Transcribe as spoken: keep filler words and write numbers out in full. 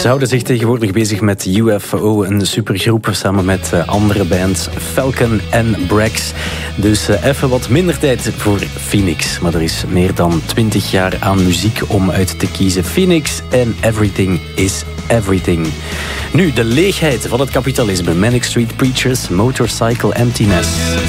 Ze houden zich tegenwoordig bezig met U F O, een supergroep samen met uh, andere bands, Falcon en Brax. Dus uh, even wat minder tijd voor Phoenix. Maar er is meer dan twintig jaar aan muziek om uit te kiezen. Phoenix en Everything is Everything. Nu, de leegheid van het kapitalisme. Manic Street Preachers, Motorcycle Emptiness.